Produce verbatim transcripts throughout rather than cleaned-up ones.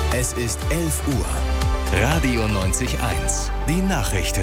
Es ist elf Uhr. Radio neunzig Komma eins. Die Nachrichten.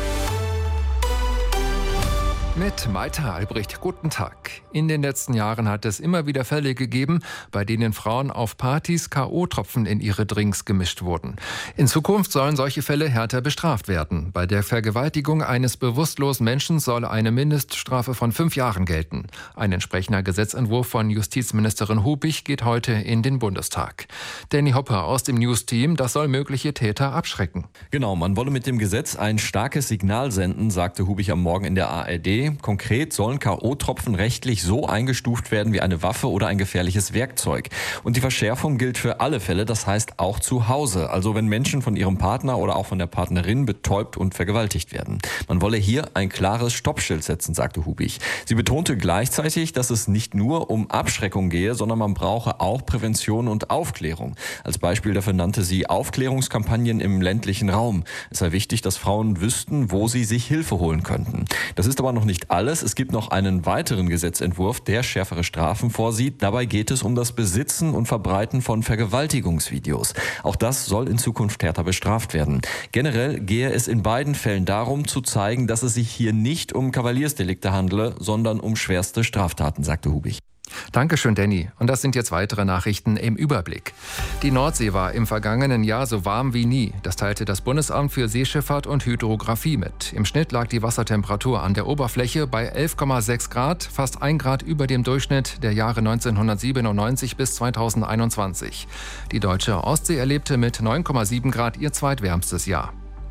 Mit Maita Albrecht, guten Tag. In den letzten Jahren hat es immer wieder Fälle gegeben, bei denen Frauen auf Partys K O-Tropfen in ihre Drinks gemischt wurden. In Zukunft sollen solche Fälle härter bestraft werden. Bei der Vergewaltigung eines bewusstlosen Menschen soll eine Mindeststrafe von fünf Jahren gelten. Ein entsprechender Gesetzentwurf von Justizministerin Hubich geht heute in den Bundestag. Danny Hopper aus dem News-Team, das soll mögliche Täter abschrecken. Genau, man wolle mit dem Gesetz ein starkes Signal senden, sagte Hubich am Morgen in der A R D. Konkret sollen K O-Tropfen rechtlich so eingestuft werden wie eine Waffe oder ein gefährliches Werkzeug. Und die Verschärfung gilt für alle Fälle, das heißt auch zu Hause. Also wenn Menschen von ihrem Partner oder auch von der Partnerin betäubt und vergewaltigt werden. Man wolle hier ein klares Stoppschild setzen, sagte Hubich. Sie betonte gleichzeitig, dass es nicht nur um Abschreckung gehe, sondern man brauche auch Prävention und Aufklärung. Als Beispiel dafür nannte sie Aufklärungskampagnen im ländlichen Raum. Es sei wichtig, dass Frauen wüssten, wo sie sich Hilfe holen könnten. Das ist aber noch nicht alles. Es gibt noch einen weiteren Gesetzentwurf, der schärfere Strafen vorsieht. Dabei geht es um das Besitzen und Verbreiten von Vergewaltigungsvideos. Auch das soll in Zukunft härter bestraft werden. Generell gehe es in beiden Fällen darum, zu zeigen, dass es sich hier nicht um Kavaliersdelikte handele, sondern um schwerste Straftaten, sagte Hubich. Dankeschön, Danny. Und das sind jetzt weitere Nachrichten im Überblick. Die Nordsee war im vergangenen Jahr so warm wie nie. Das teilte das Bundesamt für Seeschifffahrt und Hydrographie mit. Im Schnitt lag die Wassertemperatur an der Oberfläche bei elf Komma sechs Grad, fast ein Grad über dem Durchschnitt der Jahre neunzehnhundertsiebenundneunzig bis zweitausendeinundzwanzig. Die deutsche Ostsee erlebte mit neun Komma sieben Grad ihr zweitwärmstes Jahr.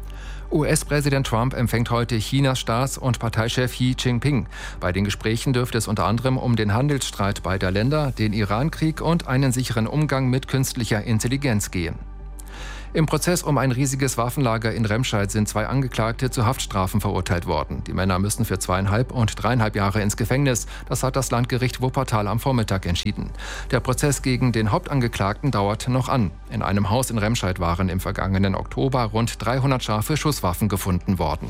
U S-Präsident Trump empfängt heute Chinas Staats- und Parteichef Xi Jinping. Bei den Gesprächen dürfte es unter anderem um den Handelsstreit beider Länder, den Iran-Krieg und einen sicheren Umgang mit künstlicher Intelligenz gehen. Im Prozess um ein riesiges Waffenlager in Remscheid sind zwei Angeklagte zu Haftstrafen verurteilt worden. Die Männer müssen für zweieinhalb und dreieinhalb Jahre ins Gefängnis. Das hat das Landgericht Wuppertal am Vormittag entschieden. Der Prozess gegen den Hauptangeklagten dauert noch an. In einem Haus in Remscheid waren im vergangenen Oktober rund dreihundert scharfe Schusswaffen gefunden worden.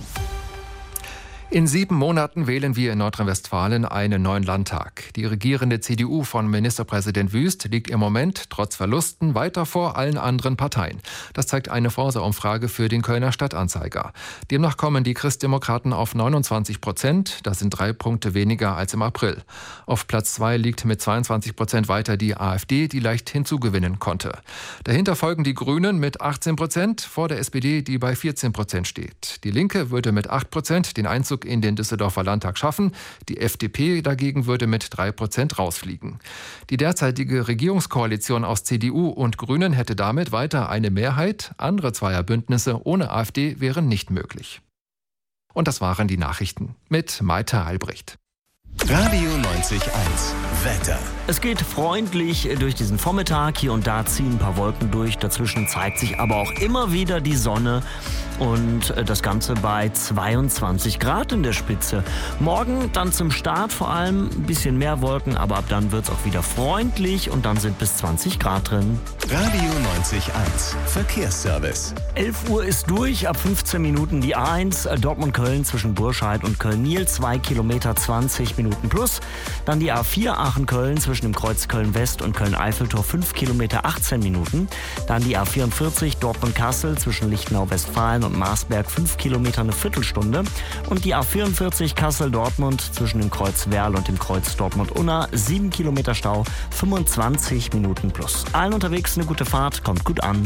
In sieben Monaten wählen wir in Nordrhein-Westfalen einen neuen Landtag. Die regierende C D U von Ministerpräsident Wüst liegt im Moment trotz Verlusten weiter vor allen anderen Parteien. Das zeigt eine Forsa-Umfrage für den Kölner Stadtanzeiger. Demnach kommen die Christdemokraten auf neunundzwanzig Prozent. Das sind drei Punkte weniger als im April. Auf Platz zwei liegt mit zweiundzwanzig Prozent weiter die AfD, die leicht hinzugewinnen konnte. Dahinter folgen die Grünen mit achtzehn Prozent, vor der S P D, die bei vierzehn Prozent steht. Die Linke würde mit acht Prozent den Einzug in den Düsseldorfer Landtag schaffen. Die F D P dagegen würde mit drei Prozent rausfliegen. Die derzeitige Regierungskoalition aus C D U und Grünen hätte damit weiter eine Mehrheit. Andere Zweierbündnisse ohne AfD wären nicht möglich. Und das waren die Nachrichten mit Maita Albrecht. Radio neunzig Komma eins. Wetter. Es geht freundlich durch diesen Vormittag. Hier und da ziehen ein paar Wolken durch. Dazwischen zeigt sich aber auch immer wieder die Sonne. Und das Ganze bei zweiundzwanzig Grad in der Spitze. Morgen dann zum Start vor allem ein bisschen mehr Wolken, aber ab dann wird es auch wieder freundlich und dann sind bis zwanzig Grad drin. Radio neunzig Komma eins. Verkehrsservice. elf Uhr ist durch, ab fünfzehn Minuten die A eins Dortmund-Köln zwischen Burscheid und Köln-Niel, zwei Kilometer zwanzig Minuten plus. Dann die A vier Aachen-Köln zwischen dem Kreuz Köln-West und Köln-Eiffeltor, fünf Kilometer achtzehn Minuten. Dann die A vierundvierzig Dortmund-Kassel zwischen Lichtenau-Westfalen und Marsberg, fünf Kilometer eine Viertelstunde. Und die A vierundvierzig Kassel-Dortmund zwischen dem Kreuz Werl und dem Kreuz Dortmund-Unna, sieben Kilometer Stau, fünfundzwanzig Minuten plus. Allen unterwegs eine gute Fahrt, kommt gut an.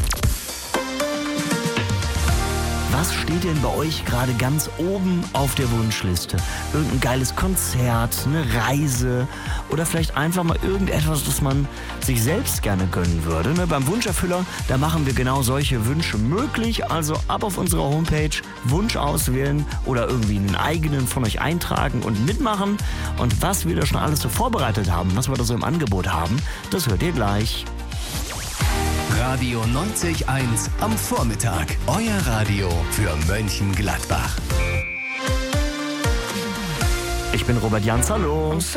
Was steht denn bei euch gerade ganz oben auf der Wunschliste? Irgendein geiles Konzert, eine Reise oder vielleicht einfach mal irgendetwas, das man sich selbst gerne gönnen würde. Ne? Beim Wunscherfüller, da machen wir genau solche Wünsche möglich. Also ab auf unserer Homepage Wunsch auswählen oder irgendwie einen eigenen von euch eintragen und mitmachen. Und was wir da schon alles so vorbereitet haben, was wir da so im Angebot haben, das hört ihr gleich. Radio neunzig Komma eins am Vormittag. Euer Radio für Mönchengladbach. Ich bin Robert Jans, hallo.